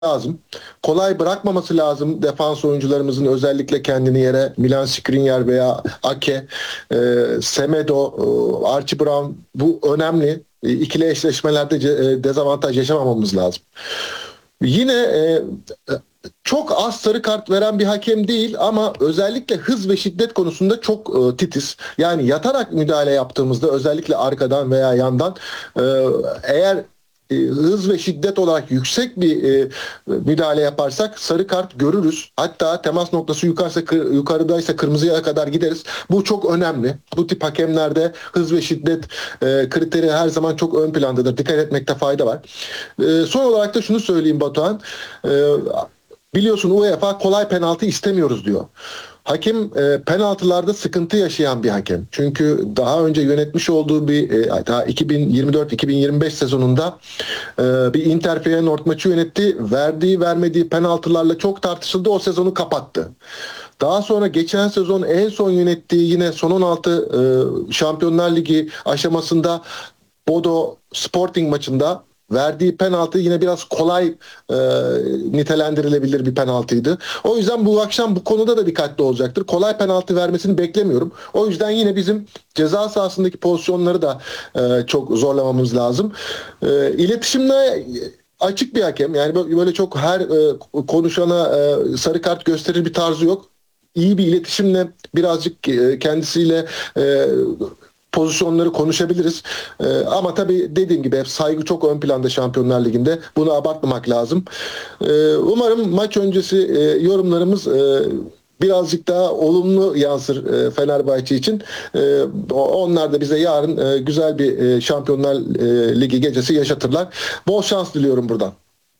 lazım. Kolay bırakmaması lazım defans oyuncularımızın, özellikle kendini yere. Milan Skriniar veya Ake, Semedo, Archie Brown, bu önemli. İkili eşleşmelerde dezavantaj yaşamamamız lazım. Yine çok az sarı kart veren bir hakem değil ama özellikle hız ve şiddet konusunda çok titiz. Yani yatarak müdahale yaptığımızda, özellikle arkadan veya yandan, eğer hız ve şiddet olarak yüksek bir müdahale yaparsak sarı kart görürüz. Hatta temas noktası yukarıdaysa kırmızıya kadar gideriz. Bu çok önemli. Bu tip hakemlerde hız ve şiddet kriteri her zaman çok ön plandadır. Dikkat etmekte fayda var. Son olarak da şunu söyleyeyim Batuhan. Biliyorsun UEFA kolay penaltı istemiyoruz diyor. Hakem penaltılarda sıkıntı yaşayan bir hakem. Çünkü daha önce yönetmiş olduğu bir daha 2024-2025 sezonunda bir Inter Feyenoord maçı yönetti. Vermediği penaltılarla çok tartışıldı. O sezonu kapattı. Daha sonra geçen sezon en son yönettiği yine son 16 Şampiyonlar Ligi aşamasında Bodo Sporting maçında verdiği penaltı yine biraz kolay nitelendirilebilir bir penaltıydı. O yüzden bu akşam bu konuda da dikkatli olacaktır. Kolay penaltı vermesini beklemiyorum. O yüzden yine bizim ceza sahasındaki pozisyonları da çok zorlamamız lazım. İletişimle açık bir hakem. Yani böyle çok her konuşana sarı kart gösterir bir tarzı yok. İyi bir iletişimle birazcık kendisiyle pozisyonları konuşabiliriz. Ama tabii dediğim gibi hep saygı çok ön planda Şampiyonlar Ligi'nde. Bunu abartmamak lazım. Umarım maç öncesi yorumlarımız birazcık daha olumlu yansır Fenerbahçe için. Onlar da bize yarın güzel bir Şampiyonlar Ligi gecesi yaşatırlar. Bol şans diliyorum buradan.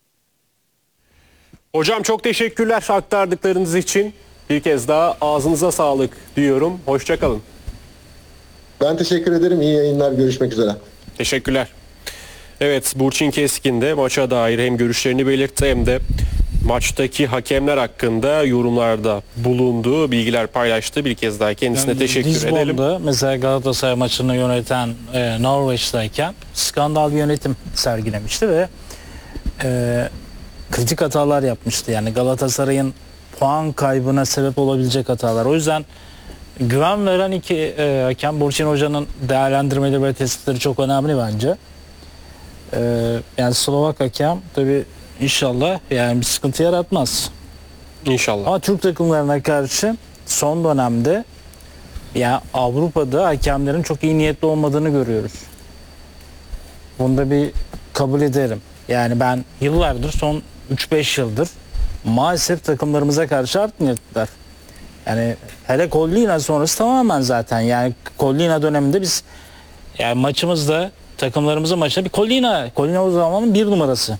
Hocam çok teşekkürler aktardıklarınız için. Bir kez daha ağzınıza sağlık diyorum. Hoşça kalın. Ben teşekkür ederim. İyi yayınlar. Görüşmek üzere. Teşekkürler. Evet, Burçin Keskin de maça dair hem görüşlerini belirtti hem de maçtaki hakemler hakkında yorumlarda bulunduğu bilgiler paylaştı. Bir kez daha kendisine teşekkür edelim. Lisbon'da mesela Galatasaray maçını yöneten Norveç'teyken skandal bir yönetim sergilemişti ve kritik hatalar yapmıştı. Yani Galatasaray'ın puan kaybına sebep olabilecek hatalar. O yüzden güven veren iki hakem, Burçin Hoca'nın değerlendirmeleri ve tespitleri çok önemli bence. Yani Slovak hakem tabii inşallah yani bir sıkıntı yaratmaz. İnşallah. Ama Türk takımlarına karşı son dönemde yani Avrupa'da hakemlerin çok iyi niyetli olmadığını görüyoruz. Bunu da bir kabul ederim. Yani ben yıllardır, son 3-5 yıldır maalesef takımlarımıza karşı art niyetliler. Yani hele Collina sonrası tamamen zaten. Yani Collina döneminde biz yani maçımızda, takımlarımızın maçında bir Collina o zamanın bir numarası.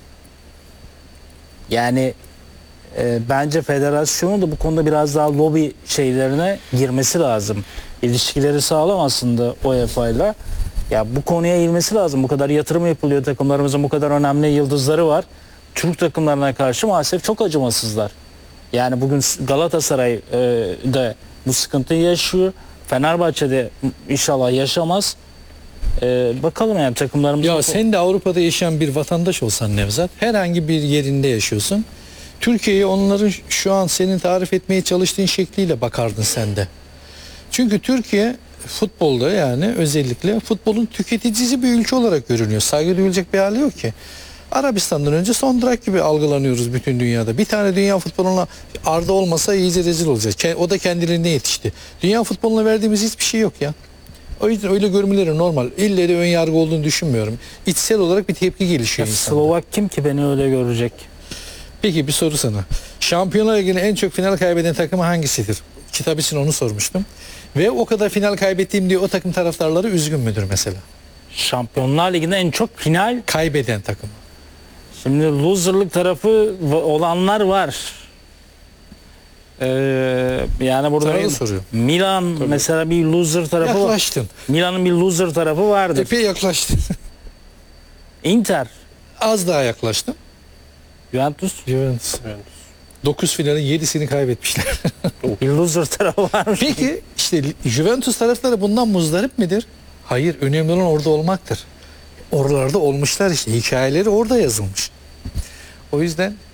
Yani bence federasyonun da bu konuda biraz daha lobi şeylerine girmesi lazım. İlişkileri sağlam aslında UEFA'yla. Ya bu konuya eğilmesi lazım. Bu kadar yatırım yapılıyor, takımlarımızın bu kadar önemli yıldızları var. Türk takımlarına karşı maalesef çok acımasızlar. Yani bugün Galatasaray da bu sıkıntıyı yaşıyor. Fenerbahçe'de inşallah yaşamaz. Bakalım yani takımlarımız... Ya sen de Avrupa'da yaşayan bir vatandaş olsan Nevzat, herhangi bir yerinde yaşıyorsun. Türkiye'ye onların şu an senin tarif etmeye çalıştığın şekliyle bakardın sen de. Çünkü Türkiye futbolda, yani özellikle futbolun tüketicisi bir ülke olarak görünüyor. Saygı duyulacak bir hali yok ki. Arabistan'dan önce son durak gibi algılanıyoruz bütün dünyada. Bir tane dünya futboluna Arda olmasa iyice rezil olacağız. O da kendiliğinden yetişti. Dünya futboluna verdiğimiz hiçbir şey yok ya. O yüzden öyle görmeleri normal. İlle de ön yargı olduğunu düşünmüyorum. İçsel olarak bir tepki gelişiyor insanda. Slovak kim ki beni öyle görecek? Peki bir soru sana. Şampiyonlar Ligi'nin en çok final kaybeden takımı hangisidir? Kitap için onu sormuştum. Ve o kadar final kaybettiğim diye o takım taraftarları üzgün müdür mesela? Şampiyonlar Ligi'nde en çok final kaybeden takım. Şimdi loserlık tarafı olanlar var. Yani burada Milan tabii. Mesela bir loser tarafı yaklaştın. Milan'ın bir loser tarafı vardır. Epey yaklaştın. Inter. Az daha yaklaştın. Juventus. 9 finalin 7'sini kaybetmişler. Bir loser tarafı varmış. Peki işte Juventus tarafları bundan muzdarip midir? Hayır, önemli olan orada olmaktır. Oralarda olmuşlar işte. Hikayeleri orada yazılmış. O yüzden